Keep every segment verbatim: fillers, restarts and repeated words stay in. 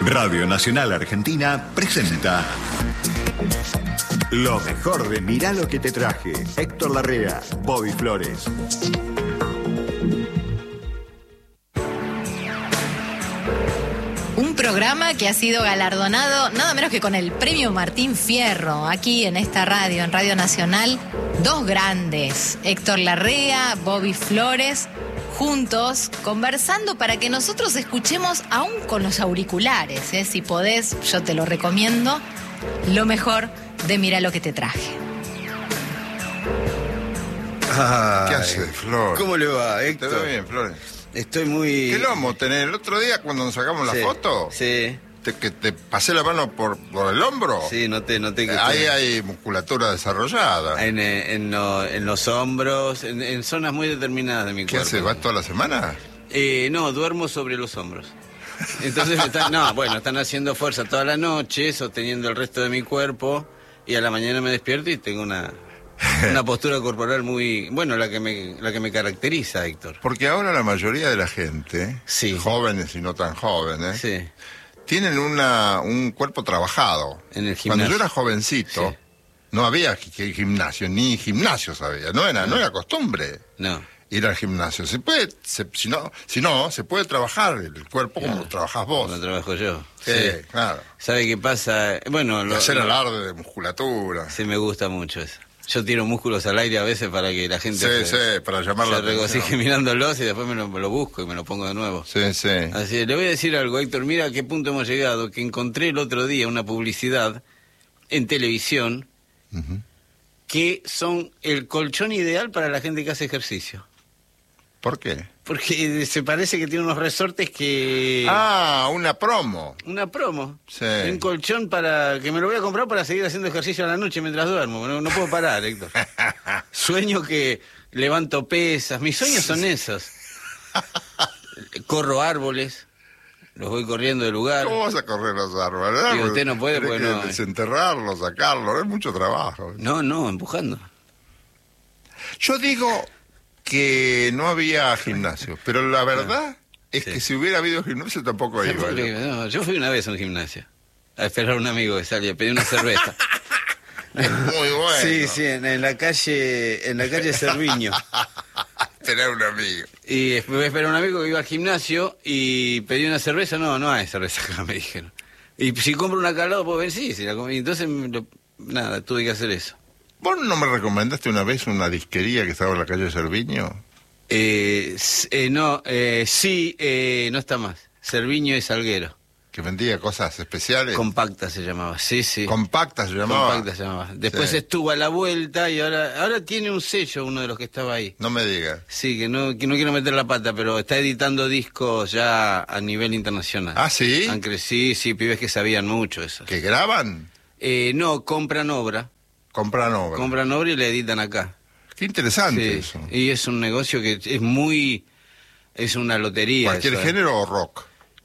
Radio Nacional Argentina presenta lo mejor de Mirá lo que te traje. Héctor Larrea, Bobby Flores. Un programa que ha sido galardonado nada menos que con el premio Martín Fierro, aquí en esta radio, en Radio Nacional. Dos grandes, Héctor Larrea, Bobby Flores, juntos, conversando para que nosotros escuchemos, aún con los auriculares, ¿eh? Si podés, yo te lo recomiendo, lo mejor de Mirá lo que te traje. Ay, ¿qué hace, Flor? ¿Cómo le va, Héctor? ¿Te va bien, Flores? Estoy muy... ¿Qué lomo tenés? El otro día cuando nos sacamos Sí, la foto, Sí, te, que te pasé la mano por, por el hombro. sí, noté, noté que... Ahí estoy- hay musculatura desarrollada. En, eh, en, lo- en los hombros, en, en zonas muy determinadas de mi ¿Qué cuerpo. hace? ¿Vas toda la semana? Eh, no, duermo sobre los hombros. Entonces, me están, no, bueno, están haciendo fuerza toda la noche, sosteniendo el resto de mi cuerpo, y a la mañana me despierto y tengo una, una postura corporal muy... Bueno, la que me, la que me caracteriza, Héctor. Porque ahora la mayoría de la gente, Sí. jóvenes y no tan jóvenes, Sí, tienen una, un cuerpo trabajado. en el Cuando gimnasio. yo era jovencito, Sí. no había gi- gimnasio, ni gimnasio sabía, no era, no era costumbre No. ir al gimnasio. Se puede, se- si no, si no, se puede trabajar el cuerpo como Claro. trabajás vos. Como trabajo yo. Sí, claro. ¿Sabe qué pasa? Bueno, Y lo, hacer lo- alarde de musculatura. sí me gusta mucho eso. Yo tiro músculos al aire a veces para que la gente Sí, se, sí, para llamar la se regocije atención. mirándolos y después me lo, me lo busco y me lo pongo de nuevo. Sí, sí. Así, le voy a decir algo, Héctor, mira a qué punto hemos llegado, que encontré el otro día una publicidad en televisión Ujú. que son el colchón ideal para la gente que hace ejercicio. ¿Por qué? Porque se parece que tiene unos resortes que... Ah, una promo. Una promo. Sí. Un colchón para que me lo voy a comprar para seguir haciendo ejercicio a la noche mientras duermo. No, no puedo parar, Héctor. Sueño que levanto pesas. Mis sueños son esos. Corro árboles. Los voy corriendo de lugar. ¿Cómo vas a correr los árboles? Y usted no puede, Tenés porque que no- desenterrarlos, sacarlos, es mucho trabajo. No, no, empujando. Yo digo que no había gimnasio, pero la verdad es Sí. que si hubiera habido gimnasio tampoco iba. Tampoco- yo. no, yo fui una vez a un gimnasio a esperar a un amigo que salía, pedí una cerveza. Es muy bueno. Sí, sí, en, en la calle, en la calle Cerviño. Tener un amigo. Y después esperé a un amigo que iba al gimnasio y pedí una cerveza. No, no hay cerveza acá, me dijeron. Y si compro una acá al lado, pues ven, sí, si la comí. Entonces, me lo- nada, tuve que hacer eso. ¿Vos no me recomendaste una vez una disquería que estaba en la calle Cerviño? Eh, s- eh, no, eh, sí, eh, no está más. Cerviño y Salguero. Que vendía cosas especiales. Compacta se llamaba, sí, sí. Compactas se llamaba. Compacta se llamaba. Después Sí. estuvo a la vuelta y ahora ahora tiene un sello uno de los que estaba ahí. No me digas. Sí, que no, que no quiero meter la pata, pero está editando discos ya a nivel internacional. ¿Ah, sí? Han cre- sí, sí, pibes que sabían mucho eso. ¿Que graban? Eh, no, compran obra. Compran obra. Compran obra y la editan acá. Qué interesante Sí, eso. y es un negocio que es muy... Es una lotería. ¿Cualquier eso, ¿eh? género o rock?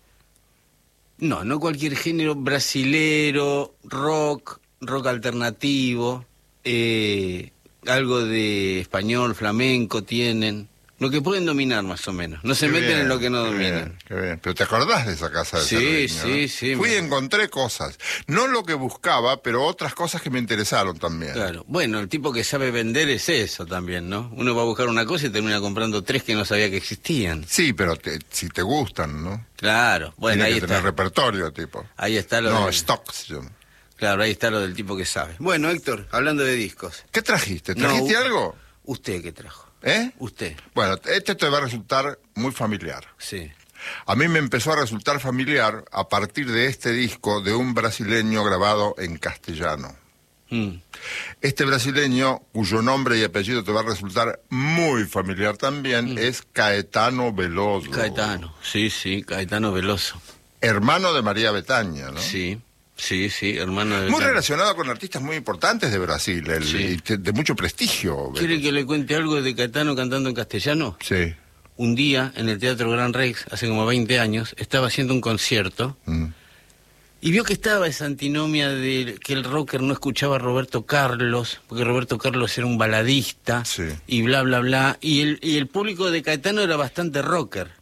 No, no cualquier género, brasilero, rock, rock alternativo, eh, algo de español, flamenco tienen, lo que pueden dominar más o menos. No se Qué meten bien, en lo que no qué dominan. bien, qué bien. Pero te acordás de esa casa de Sí, Cerviño, sí, ¿no? sí, Fui me- y encontré cosas. No lo que buscaba, pero otras cosas que me interesaron también. Claro. Bueno, el tipo que sabe vender es eso también, ¿no? Uno va a buscar una cosa y termina comprando tres que no sabía que existían. Sí, pero te- si te gustan, ¿no? Claro. Bueno, Tiene ahí que está. tener repertorio, tipo. Ahí está lo No, del... stock se llama. Claro, ahí está lo del tipo que sabe. Bueno, Héctor, hablando de discos. ¿Qué trajiste? No, ¿Trajiste u- algo? ¿Usted qué trajo? ¿Eh? Usted. Bueno, este te va a resultar muy familiar. Sí. A mí me empezó a resultar familiar a partir de este disco de un brasileño grabado en castellano. Mm. Este brasileño, cuyo nombre y apellido te va a resultar muy familiar también, es Caetano Veloso. Caetano, sí, sí, Caetano Veloso. Hermano de María Bethânia, ¿no? Sí, sí, sí, hermano de... Muy Betania. relacionado con artistas muy importantes de Brasil, el- Sí. y de, de mucho prestigio. ¿Quiere que le cuente algo de Caetano cantando en castellano? Sí. Un día, en el Teatro Gran Rex, hace como veinte años, estaba haciendo un concierto Mm. y vio que estaba esa antinomia de que el rocker no escuchaba a Roberto Carlos, porque Roberto Carlos era un baladista, Sí. y bla, bla, bla. Y el, y el público de Caetano era bastante rocker,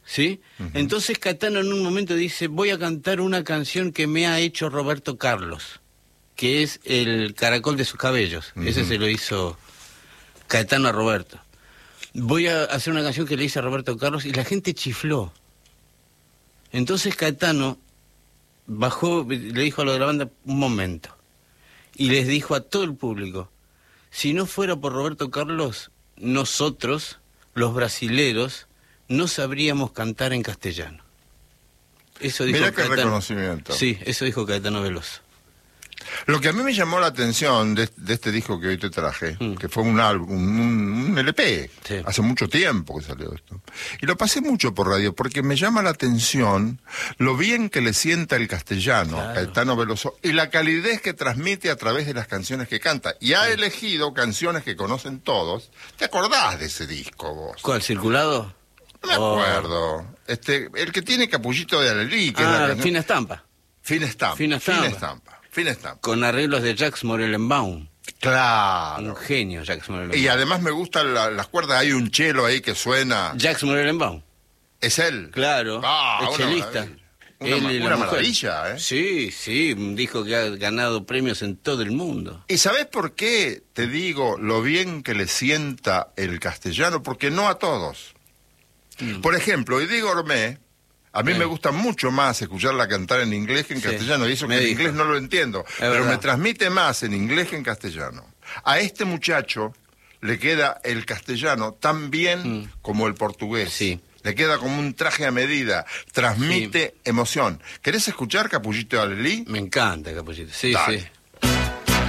¿sí? Uh-huh. Entonces Caetano en un momento dice, voy a cantar una canción que me ha hecho Roberto Carlos, que es El caracol de sus cabellos. Uh-huh. Ese se lo hizo Caetano a Roberto. Voy a hacer una canción que le hice a Roberto Carlos y la gente chifló. Entonces Caetano bajó, le dijo a lo de la banda, un momento, y les dijo a todo el público, si no fuera por Roberto Carlos, nosotros, los brasileros, no sabríamos cantar en castellano. Eso dijo Mirá qué Caetano. Reconocimiento. Sí, eso dijo Caetano Veloso. Lo que a mí me llamó la atención de, de este disco que hoy te traje, mm. que fue un álbum, un, un L P, sí. hace mucho tiempo que salió esto, y lo pasé mucho por radio, porque me llama la atención lo bien que le sienta el castellano, claro. Caetano Veloso, y la calidez que transmite a través de las canciones que canta, y ha sí. elegido canciones que conocen todos. ¿Te acordás de ese disco vos? ¿Cuál, Circulado? No me acuerdo. Oh. Este, el que tiene Capullito de Alelí, que ah, es la canción... Fina Estampa. Fina Estampa. Fina Estampa. Fina Estampa. Fin Estampa. Con arreglos de Jacques Morellenbaum. Claro. Un genio, Jacques Morellenbaum. Y además me gustan la, las cuerdas, hay un chelo ahí que suena. Jacques Morellenbaum. ¿Es él? Claro, ah, el chelista. Una, él y una maravilla, ¿eh? Sí, sí, dijo que ha ganado premios en todo el mundo. ¿Y sabés por qué te digo lo bien que le sienta el castellano? Porque no a todos. Mm. Por ejemplo, Eddie Gourmet... A mí sí. me gusta mucho más escucharla cantar en inglés que en sí. castellano, y eso que en inglés no lo entiendo, es pero verdad. Me transmite más en inglés que en castellano. A este muchacho le queda el castellano tan bien mm. como el portugués. Sí. Le queda como un traje a medida, transmite sí. emoción. ¿Querés escuchar Capullito de Alelí? Me encanta Capullito, sí, Dale. sí.